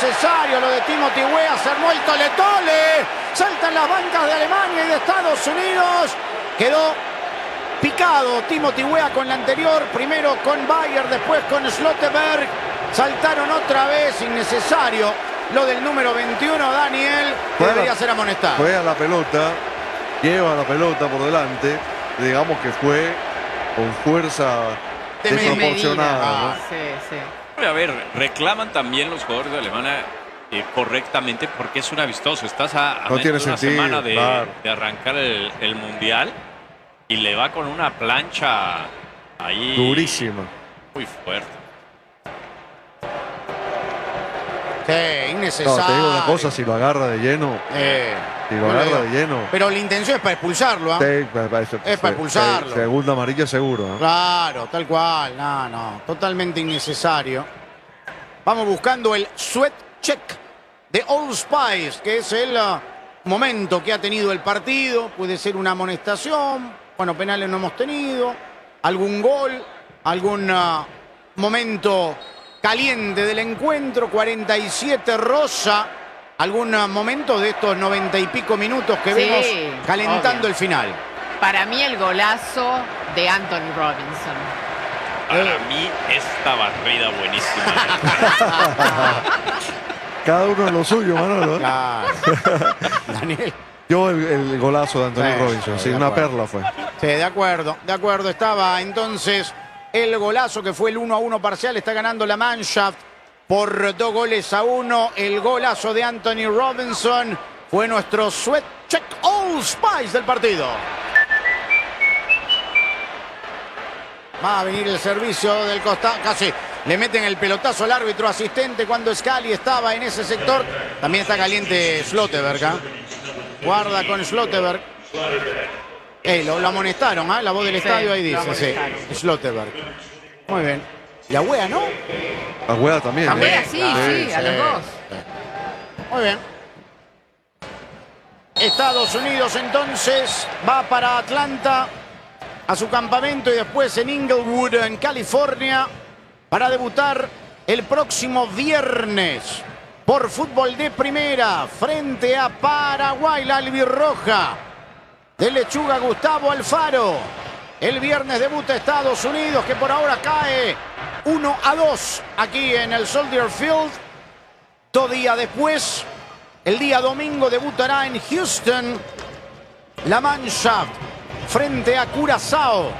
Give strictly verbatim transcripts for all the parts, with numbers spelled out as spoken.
innecesario lo de Timothy Weah. Se armó el tole-tole. Saltan las bancas de Alemania y de Estados Unidos. Quedó picado Timothy Weah con la anterior. Primero con Bayer, después con Schlotterberg. Saltaron otra vez, innecesario lo del número veintiuno, Daniel, que debería ser amonestado. Fue a la pelota, lleva la pelota por delante. Digamos que fue con fuerza de desproporcionada. Ah, Sí, sí. A ver, reclaman también los jugadores de Alemania eh, correctamente porque es un amistoso. Estás a, a No tiene menos de una sentido, semana de, claro. de arrancar el, el Mundial y le va con una plancha ahí. Durísima. Muy fuerte. Sí, innecesario. No, te digo una cosa, si lo agarra de lleno, Eh, si lo no agarra digo. de lleno, Pero la intención es para expulsarlo, ¿ah? te- pa- pa- Es para se- expulsarlo. se- Segunda amarilla seguro. ¿eh? Claro, tal cual. No, no. Totalmente innecesario. Vamos buscando el sweat check de Old Spice, que es el uh, momento que ha tenido el partido. Puede ser una amonestación. Bueno, penales no hemos tenido. Algún gol. Algún uh, momento caliente del encuentro. cuarenta y siete Rosa. Algún uh, momento de estos noventa y pico minutos que Sí, vemos calentando obvio. el final. Para mí el golazo de Anthony Robinson. Para mí, esta barrida buenísima. Cada uno en lo suyo, Manolo. ¿eh? Claro. Daniel. Yo el, el golazo de Anthony Sí, Robinson, sí, sí, de una acuerdo. perla fue. Sí, de acuerdo, de acuerdo. Estaba entonces el golazo que fue el uno a uno parcial. Está ganando la Mannschaft por dos goles a uno. El golazo de Anthony Robinson fue nuestro sweat check Old Spice del partido. Va a venir el servicio del costado. Casi le meten el pelotazo al árbitro asistente cuando Scali estaba en ese sector. También está caliente Schlotterberg. ¿eh? Guarda con Schlotterberg. Eh, lo, lo amonestaron, ¿eh? La voz del Sí, estadio ahí lo dice, amonestaron. sí, Schlotterberg. Muy bien. Y a Weah, ¿no? La Weah también. La ¿eh? Weah, sí, sí, a los dos. Muy bien. Estados Unidos entonces va para Atlanta a su campamento y después en Inglewood, en California, para debutar el próximo viernes por fútbol de primera frente a Paraguay, la albirroja de Lechuga Gustavo Alfaro. El viernes debuta Estados Unidos, que por ahora cae uno a dos aquí en el Soldier Field. Dos días después, el día domingo, debutará en Houston la Mannschaft frente a Curazao.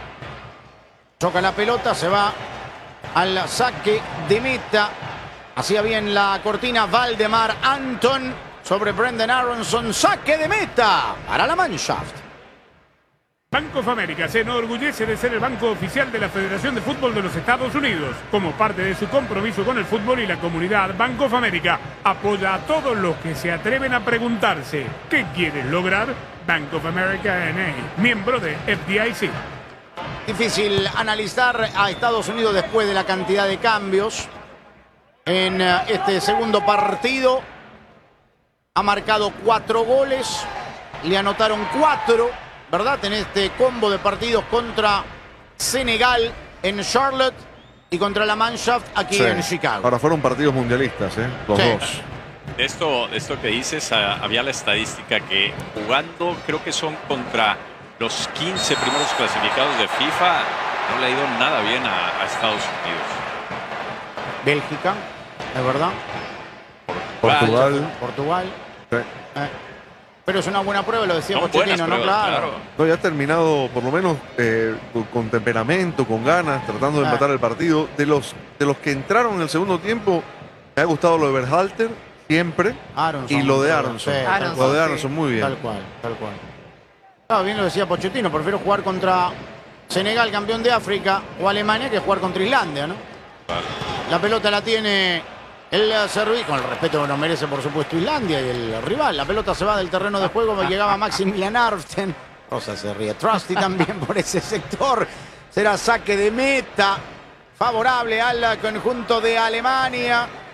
Choca la pelota, se va al saque de meta. Hacía bien la cortina Valdemar Anton sobre Brendan Aronson. Saque de meta para la Mannschaft. Bank of America se enorgullece de ser el banco oficial de la Federación de Fútbol de los Estados Unidos. Como parte de su compromiso con el fútbol y la comunidad, Bank of America apoya a todos los que se atreven a preguntarse ¿qué quieres lograr? Bank of America N A, miembro de F D I C. Difícil analizar a Estados Unidos después de la cantidad de cambios en eh, este segundo partido. Ha marcado cuatro goles, le anotaron cuatro, ¿verdad? En este combo de partidos contra Senegal en Charlotte y contra la Mannschaft aquí Sí. en Chicago. Ahora fueron partidos mundialistas, ¿eh? Los Sí. dos. De esto, de esto que dices, ah, había la estadística que jugando, creo que son contra los quince primeros clasificados de FIFA, no le ha ido nada bien a, a Estados Unidos. Bélgica, ¿es verdad? Portugal. Portugal. Sí. Eh. Pero es una buena prueba, lo decía Son buenas Pochettino, ¿no? pruebas, Claro. claro. No, ya ha terminado por lo menos eh, con, con temperamento, con ganas, tratando de Ah. empatar el partido. De los, de los que entraron en el segundo tiempo, me ha gustado lo de Berhalter, siempre. Aronson. Y lo de Sí, Aronson. tal Aronson, Lo de sí. Aronson, muy bien. Tal cual, tal cual. Ah, bien lo decía Pochettino, prefiero jugar contra Senegal, campeón de África, o Alemania, que jugar contra Islandia, ¿no? La pelota la tiene el servicio, con el respeto que nos merece, por supuesto, Islandia y el rival. La pelota se va del terreno de juego, llegaba Maximilian Arften. Rosa se ríe. Trusty también por ese sector. Será saque de meta favorable al conjunto de Alemania.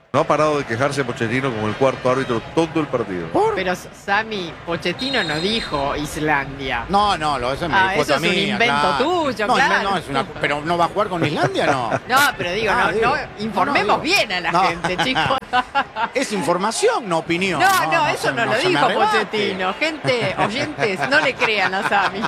No ha parado de quejarse Pochettino como el cuarto árbitro todo el partido. ¿Por? Pero Sami, Pochettino no dijo Islandia. No, no, lo eso me Ah, dijo eso es un mía, invento claro. tuyo, no, claro. No, es una, pero no va a jugar con Islandia, no. No, pero digo, Ah, no, digo. no, informemos No, no, digo. bien a la No. gente, chicos. Es información, no opinión. No, no, eso se- no, lo se me dijo arrebate. Pochettino. Gente, oyentes, no le crean a Sami.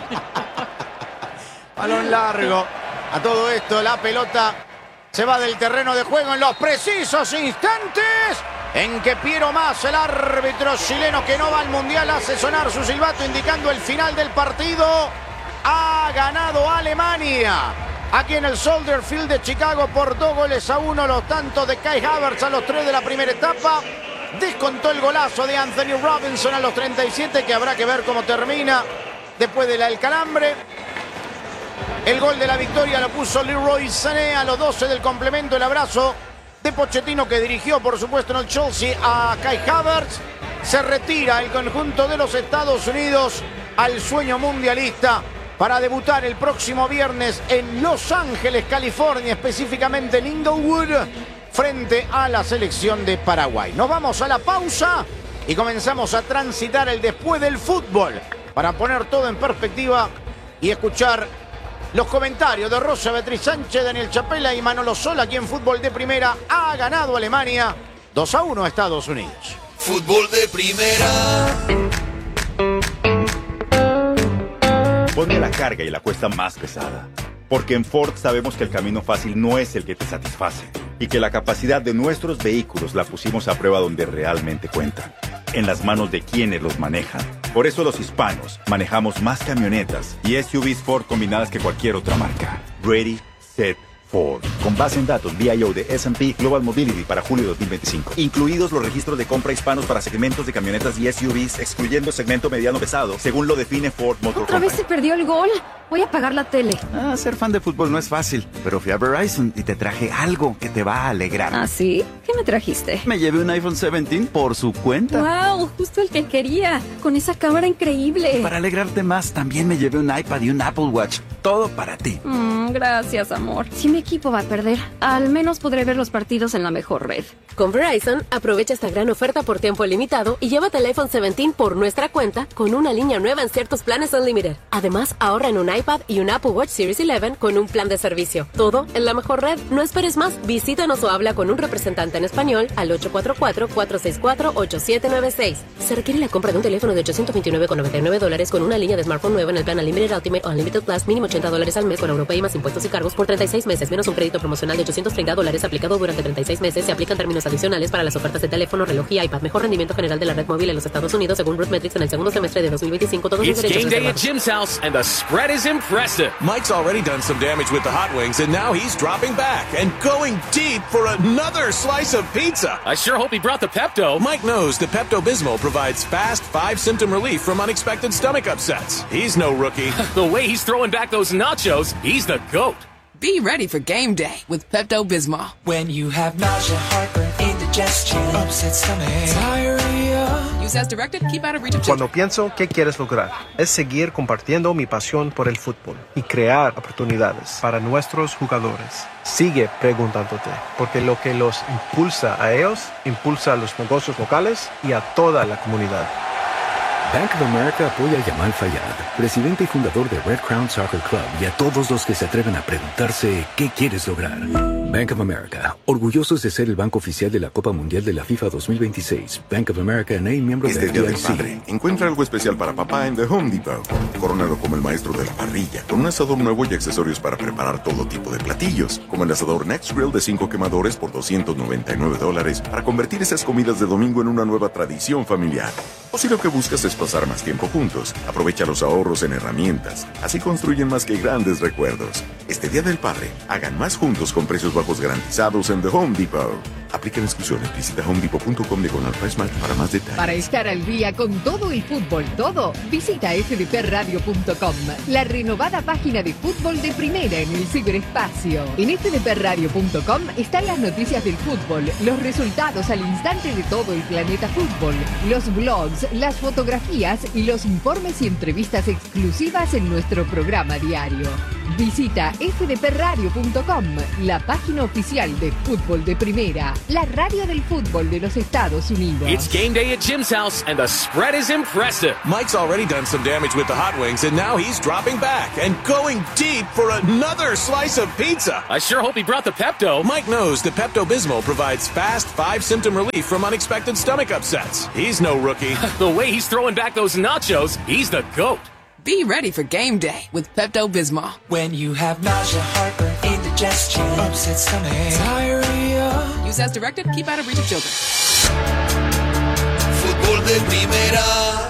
Balón largo. A todo esto, la pelota se va del terreno de juego en los precisos instantes en que Piero Mas, el árbitro chileno que no va al Mundial, hace sonar su silbato indicando el final del partido. Ha ganado Alemania. Aquí en el Soldier Field de Chicago por dos goles a uno, los tantos de Kai Havertz a los tres de la primera etapa. Descontó el golazo de Anthony Robinson a los treinta y siete, que habrá que ver cómo termina después de la del calambre. El gol de la victoria lo puso Leroy Sané a los doce del complemento. El abrazo de Pochettino, que dirigió, por supuesto, en el Chelsea a Kai Havertz. Se retira el conjunto de los Estados Unidos al sueño mundialista para debutar el próximo viernes en Los Ángeles, California, específicamente en Inglewood, frente a la selección de Paraguay. Nos vamos a la pausa y comenzamos a transitar el después del fútbol para poner todo en perspectiva y escuchar los comentarios de Rosa Beatriz Sánchez, Daniel Chapela y Manolo Sola. Aquí en Fútbol de Primera ha ganado Alemania dos a uno a Estados Unidos. Fútbol de Primera. Ponme la carga y la cuesta más pesada. Porque en Ford sabemos que el camino fácil no es el que te satisface. Y que la capacidad de nuestros vehículos la pusimos a prueba donde realmente cuentan. En las manos de quienes los manejan. Por eso los hispanos manejamos más camionetas y S U Vs Ford combinadas que cualquier otra marca. Ready, set, Ford. Con base en datos V I O de S and P Global Mobility para julio dos mil veinticinco. Incluidos los registros de compra hispanos para segmentos de camionetas y S U Vs, excluyendo segmento mediano pesado, según lo define Ford Motor ¿Otra vez Company. se perdió el gol? Voy a apagar la tele. Ah, ser fan de fútbol no es fácil, pero fui a Verizon y te traje algo que te va a alegrar. ¿Ah, sí? ¿Qué me trajiste? Me llevé un iPhone diecisiete por su cuenta. ¡Wow! Justo el que quería. Con esa cámara increíble. Para alegrarte más, también me llevé un iPad y un Apple Watch. Todo para ti. Mm, gracias, amor. Si mi equipo va a perder, al menos podré ver los partidos en la mejor red. Con Verizon, aprovecha esta gran oferta por tiempo limitado y llévate el iPhone diecisiete por nuestra cuenta con una línea nueva en ciertos planes Unlimited. Además, ahorra en un iPad y un Apple Watch Series once con un plan de servicio. Todo en la mejor red. No esperes más. Visítanos o habla con un representante en español al ocho cuatro cuatro, cuatro seis cuatro, ocho siete nueve seis. Se requiere la compra de un teléfono de ochocientos veintinueve con noventa y nueve dólares con una línea de smartphone nueva en el plan Unlimited Ultimate o Unlimited Plus, mínimo ochenta dólares al mes con Europay y más impuestos y cargos por treinta y seis meses, menos un crédito promocional de ochocientos treinta dólares aplicado durante treinta y seis meses. Se aplican términos adicionales para las ofertas de teléfono, reloj y iPad. Mejor rendimiento general de la red móvil en los Estados Unidos según RootMetrics en el segundo semestre de dos mil veinticinco. Todos los It's derechos game day at reservados. Jim's house, and the spread is impressive. Mike's already done some damage with the hot wings, and now he's dropping back and going deep for another slice of pizza. I sure hope he brought the Pepto. Mike knows that Pepto-Bismol provides fast five-symptom relief from unexpected stomach upsets. He's no rookie. The way he's throwing back those nachos, he's the GOAT. Be ready for game day with Pepto-Bismol. When you have nausea, heartburn, indigestion, upset stomach, diarrhea. Use as directed, keep out of reach of Cuando children. pienso, ¿qué quieres lograr? Es seguir compartiendo mi pasión por el fútbol y crear oportunidades para nuestros jugadores. Sigue preguntándote, porque lo que los impulsa a ellos, impulsa a los negocios locales y a toda la comunidad. Bank of America apoya a Yamal Fayad, presidente y fundador de Red Crown Soccer Club, y a todos los que se atreven a preguntarse ¿qué quieres lograr? Bank of America, orgullosos de ser el banco oficial de la Copa Mundial de la FIFA dos mil veintiséis. Bank of America N A, miembro Este de Día F del D I C. Padre, encuentra algo especial para papá en The Home Depot. Corónalo como el maestro de la parrilla, con un asador nuevo y accesorios para preparar todo tipo de platillos, como el asador Next Grill de cinco quemadores por doscientos noventa y nueve dólares, para convertir esas comidas de domingo en una nueva tradición familiar. O si lo que buscas es pasar más tiempo juntos, aprovecha los ahorros en herramientas. Así construyen más que grandes recuerdos. Este Día del Padre, hagan más juntos con precios bajos garantizados en The Home Depot. Aplican exclusiones. Visita home depot punto com diagonal price match para más detalles. Para estar al día con todo el fútbol todo, visita f d p radio punto com, la renovada página de fútbol de primera en el ciberespacio. En f d p radio punto com están las noticias del fútbol, los resultados al instante de todo el planeta fútbol, los blogs, las fotografías y los informes y entrevistas exclusivas en nuestro programa diario. Visita f d p radio punto com, la página oficial de fútbol de primera, la radio del fútbol de los Estados Unidos. It's game day at Jim's house, and the spread is impressive. Mike's already done some damage with the hot wings, and now he's dropping back and going deep for another slice of pizza. I sure hope he brought the Pepto. Mike knows that Pepto-Bismol provides fast, five-symptom relief from unexpected stomach upsets. He's no rookie. The way he's throwing back those nachos, he's the GOAT. Be ready for game day with Pepto-Bismol. When you have nausea, heartburn, indigestion, upset stomach, diarrhea. Use as directed. Keep out of reach of children. Fútbol de primera.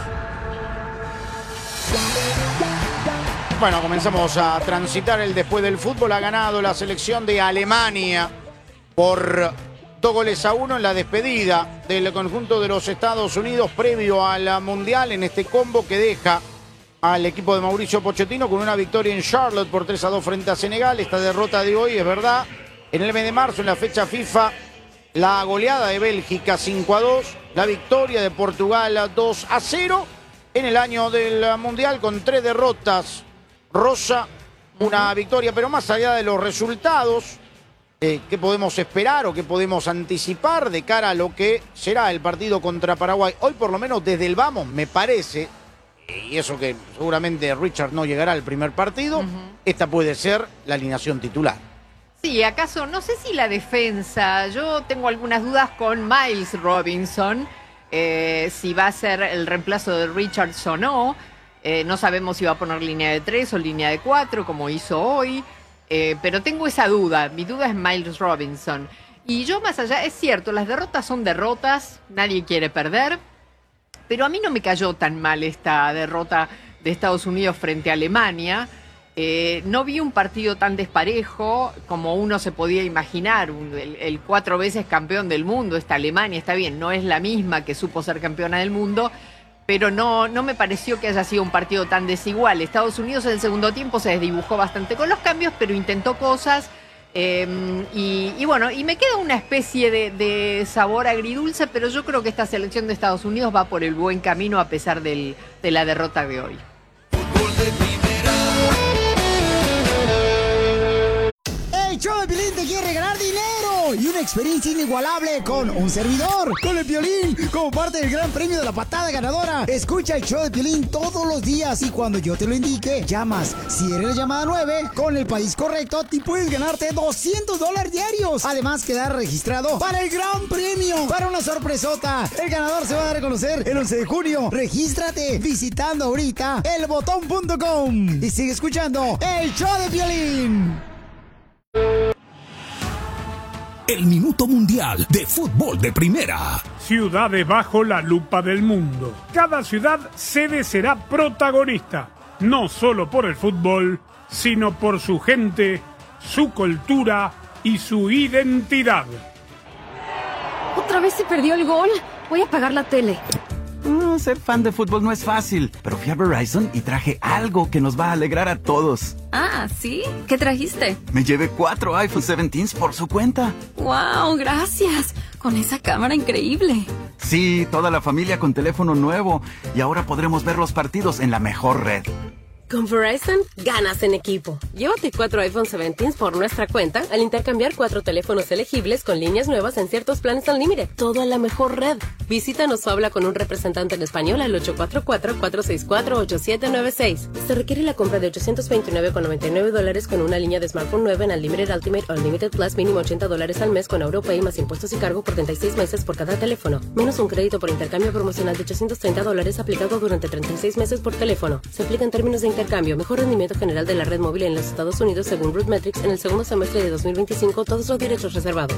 Bueno, comenzamos a transitar el después del fútbol. Ha ganado la selección de Alemania por dos goles a uno en la despedida del conjunto de los Estados Unidos previo al Mundial en este combo que deja al equipo de Mauricio Pochettino con una victoria en Charlotte por tres a dos frente a Senegal. Esta derrota de hoy es verdad. En el mes de marzo, en la fecha FIFA, la goleada de Bélgica cinco a dos, la victoria de Portugal dos a cero. En el año del Mundial con tres derrotas, Rosa, una victoria, pero más allá de los resultados, eh, ¿qué podemos esperar o qué podemos anticipar de cara a lo que será el partido contra Paraguay? Hoy por lo menos desde el vamos, me parece, y eso que seguramente Richard no llegará al primer partido, uh-huh. Esta puede ser la alineación titular. Sí, acaso, no sé si la defensa, yo tengo algunas dudas con Miles Robinson, eh, si va a ser el reemplazo de Richards o no, eh, no sabemos si va a poner línea de tres o línea de cuatro, como hizo hoy, eh, pero tengo esa duda, mi duda es Miles Robinson. Y yo más allá, es cierto, las derrotas son derrotas, nadie quiere perder, pero a mí no me cayó tan mal esta derrota de Estados Unidos frente a Alemania. Eh, no vi un partido tan desparejo como uno se podía imaginar. Un, el, el cuatro veces campeón del mundo, esta Alemania, está bien, no es la misma que supo ser campeona del mundo, pero no, no me pareció que haya sido un partido tan desigual. Estados Unidos en el segundo tiempo se desdibujó bastante con los cambios, pero intentó cosas. Eh, y, y bueno, y me queda una especie de, de sabor agridulce, pero yo creo que esta selección de Estados Unidos va por el buen camino a pesar del, de la derrota de hoy. El show de Piolín te quiere regalar dinero y una experiencia inigualable con un servidor, con el Piolín, como parte del gran premio de la patada ganadora. Escucha el show de Piolín todos los días y cuando yo te lo indique, llamas. Si eres la llamada nueve, con el país correcto, te puedes ganarte doscientos dólares diarios. Además, quedar registrado para el gran premio, para una sorpresota. El ganador se va a dar a conocer el once de junio. Regístrate visitando ahorita el botón punto com y sigue escuchando el show de Piolín. El Minuto Mundial de Fútbol de Primera. Ciudades bajo la lupa del mundo. Cada ciudad sede será protagonista, no solo por el fútbol, sino por su gente, su cultura y su identidad. Otra vez se perdió el gol. Voy a apagar la tele. Mm, ser fan de fútbol no es fácil, pero fui a Verizon y traje algo que nos va a alegrar a todos. Ah, ¿sí? ¿Qué trajiste? Me llevé cuatro iPhone diecisiete por su cuenta. ¡Wow! Gracias. Con esa cámara increíble. Sí, toda la familia con teléfono nuevo. Y ahora podremos ver los partidos en la mejor red. Con Verizon, ganas en equipo. Llévate cuatro iPhone diecisiete por nuestra cuenta al intercambiar cuatro teléfonos elegibles con líneas nuevas en ciertos planes Unlimited. Todo en la mejor red. Visítanos o habla con un representante en español al ocho cuatro cuatro, cuatro seis cuatro, ocho siete nueve seis. Se requiere la compra de ochocientos veintinueve con noventa y nueve dólares con una línea de smartphone nueva en Unlimited Ultimate o Unlimited Plus, mínimo ochenta dólares al mes con AuroPay más impuestos y cargo por treinta y seis meses por cada teléfono. Menos un crédito por intercambio promocional de ochocientos treinta dólares aplicado durante treinta y seis meses por teléfono. Se aplica en términos de intercambio. Mejor rendimiento general de la red móvil en los Estados Unidos según RootMetrics en el segundo semestre de dos mil veinticinco. Todos los derechos reservados.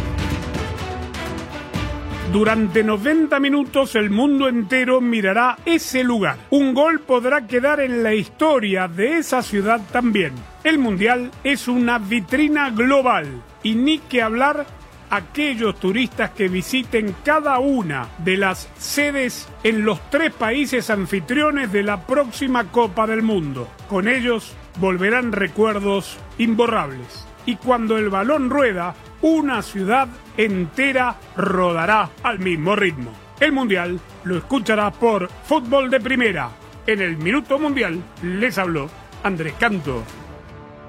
Durante noventa minutos el mundo entero mirará ese lugar. Un gol podrá quedar en la historia de esa ciudad también. El Mundial es una vitrina global y ni que hablar aquellos turistas que visiten cada una de las sedes en los tres países anfitriones de la próxima Copa del Mundo. Con ellos volverán recuerdos imborrables. Y cuando el balón rueda, una ciudad entera rodará al mismo ritmo. El Mundial lo escuchará por Fútbol de Primera. En el Minuto Mundial les habló Andrés Canto.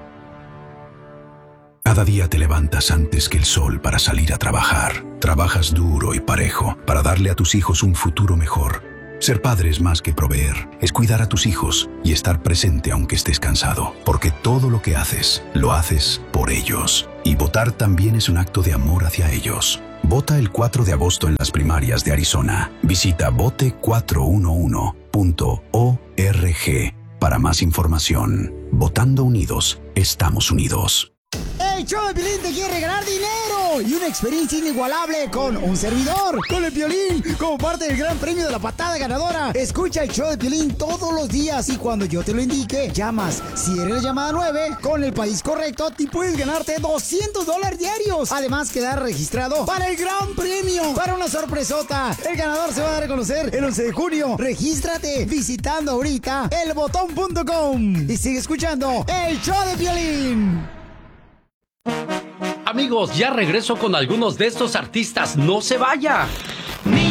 Cada día te levantas antes que el sol para salir a trabajar. Trabajas duro y parejo para darle a tus hijos un futuro mejor. Ser padre es más que proveer, es cuidar a tus hijos y estar presente aunque estés cansado. Porque todo lo que haces, lo haces por ellos. Y votar también es un acto de amor hacia ellos. Vota el cuatro de agosto en las primarias de Arizona. Visita vote cuatro uno uno punto org para más información. Votando unidos, estamos unidos. El show de Piolín te quiere regalar dinero y una experiencia inigualable con un servidor, con el Piolín, como parte del gran premio de la patada ganadora. Escucha el show de Piolín todos los días y cuando yo te lo indique, llamas. Si eres la llamada nueve, con el país correcto, te puedes ganarte doscientos dólares diarios. Además, quedar registrado para el gran premio, para una sorpresota. El ganador se va a dar a conocer el once de junio. Regístrate visitando ahorita el botón punto com y sigue escuchando el show de Piolín. Amigos, ya regreso con algunos de estos artistas. ¡No se vaya!